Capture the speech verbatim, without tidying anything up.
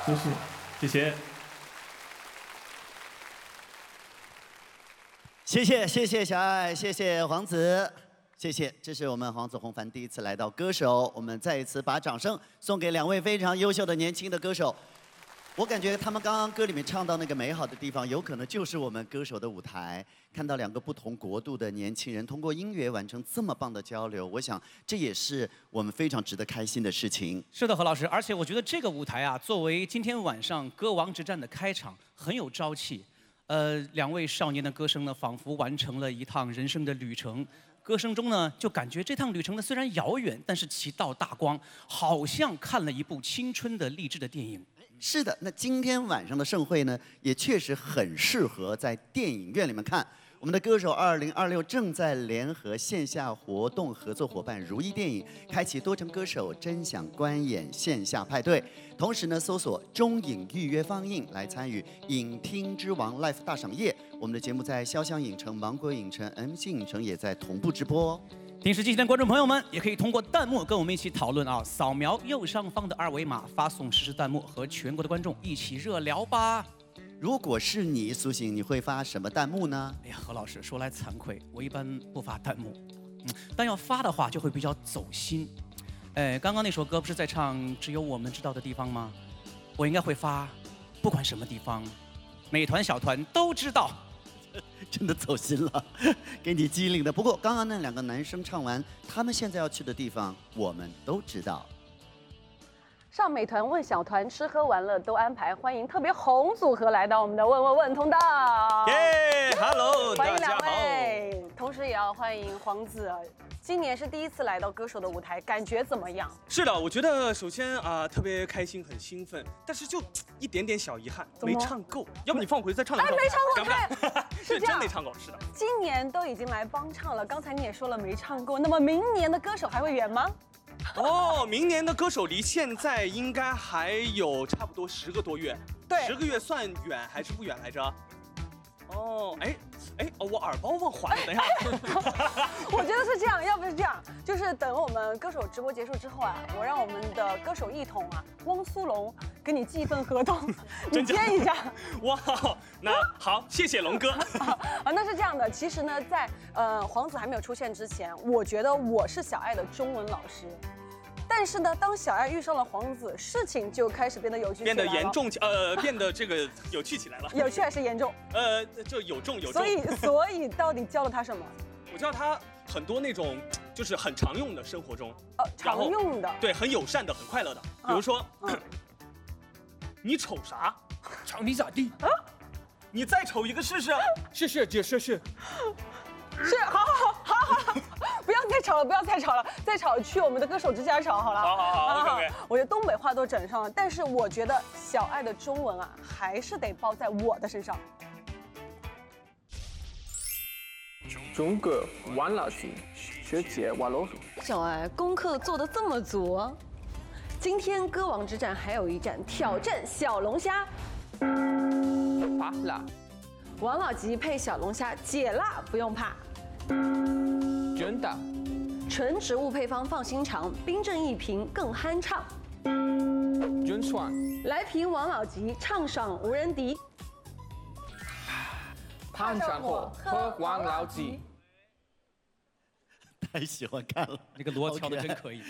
谢谢，谢谢。 谢谢谢谢小爱，谢谢黄子，谢谢。这是我们黄子弘凡第一次来到歌手，我们再一次把掌声送给两位非常优秀的年轻的歌手。我感觉他们刚刚歌里面唱到那个美好的地方，有可能就是我们歌手的舞台。看到两个不同国度的年轻人通过音乐完成这么棒的交流，我想这也是我们非常值得开心的事情。 是的，何老师，而且我觉得这个舞台啊，作为今天晚上歌王之战的开场，很有朝气。 呃，两位少年的歌声呢，仿佛完成了一趟人生的旅程。歌声中呢，就感觉这趟旅程呢虽然遥远，但是其道大光，好像看了一部青春的励志的电影。 是的，那今天晚上的盛会呢，也确实很适合在电影院里面看。我们的歌手二零二六正在联合线下活动合作伙伴如意电影，开启多城歌手真想观演线下派对。同时呢，搜索中影预约放映来参与影厅之王 Live 大赏夜。我们的节目在潇湘影城、芒果影城、M C 影城也在同步直播哦。 电视机前的观众朋友们，也可以通过弹幕跟我们一起讨论啊，扫描右上方的二维码，发送实时弹幕，和全国的观众一起热聊吧。 如果是你，苏醒，你会发什么弹幕呢？ 哎呀，何老师说来惭愧，我一般不发弹幕，嗯，但要发的话就会比较走心。哎，刚刚那首歌不是在唱《只有我们知道的地方》吗？我应该会发，不管什么地方，美团小团都知道。 真的走心了，给你机灵的。不过刚刚那两个男生唱完，他们现在要去的地方，我们都知道。 上美团问小团，吃喝玩乐都安排，欢迎特别红组合来到我们的问问问通道。 耶 ，Hello， 欢迎两大家好。 位，同时也要欢迎黄子，今年是第一次来到歌手的舞台，感觉怎么样？ 是的，我觉得首先啊、呃、特别开心，很兴奋，但是就一点点小遗憾，没唱够。要不你放我回去再唱一首？ 哎，没唱过， 敢不敢？ 是这样， 真没唱够，是的。 今年都已经来帮唱了，刚才你也说了没唱够，那么明年的歌手还会远吗？ 哦，明年的歌手离现在应该还有差不多十个多月， 对， 十个月算远还是不远来着？哦，哎，哎，哦，我耳包忘还了，等一下。 我觉得是这样，要不是这样，就是等我们歌手直播结束之后啊，我让我们的歌手一统啊，汪苏泷给你寄一份合同，你签一下。 哇，那好，谢谢龙哥。 啊，那是这样的，其实呢，在呃黄子还没有出现之前，我觉得我是小爱的中文老师。 但是呢，当小爱遇上了黄子，事情就开始变得有趣起来了， 变得严重起，呃，变得这个有趣起来了。 有趣还是严重？ 呃，就有重有重。 所以，所以到底教了他什么？ 我教他很多那种，就是很常用的生活中， 哦，常用的， 对，很友善的，很快乐的。比如说，嗯、你瞅啥？ 瞅你咋地？ 啊？你再瞅一个试试？ 试试，姐试试。 是，好好好好好好，不要再吵了，不要再吵了，再吵去我们的歌手之家吵好了。 好好好 ，OK OK。 我觉得东北话都整上了，但是我觉得小爱的中文啊，还是得包在我的身上。 中国玩老师，学姐玩老鼠。 小爱功课做得这么足啊！今天歌王之战还有一战，挑战小龙虾。 怕辣。 王老吉配小龙虾，解辣不用怕。 真的。 纯植物配方放心尝，冰镇一瓶更酣畅。 真爽。 来瓶王老吉，畅爽无人敌。 攀上火，喝王老吉。 太喜欢看了， 这个锣敲的真可以。